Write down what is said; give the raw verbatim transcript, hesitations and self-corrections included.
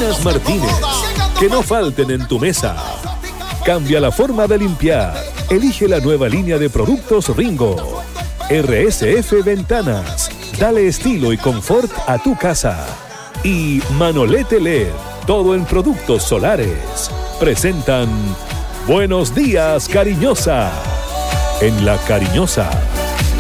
Cortinas Martínez, que no falten en tu mesa. Cambia la forma de limpiar. Elige la nueva línea de productos Ringo. R S F Ventanas. Dale estilo y confort a tu casa. Y Manolete L E D. Todo en productos solares. Presentan Buenos Días, Cariñosa. En La Cariñosa